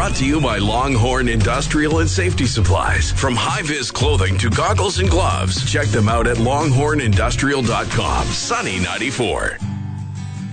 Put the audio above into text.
Brought to you by Longhorn Industrial and Safety Supplies. From high-vis clothing to goggles and gloves, check them out at longhornindustrial.com. Sunny 94.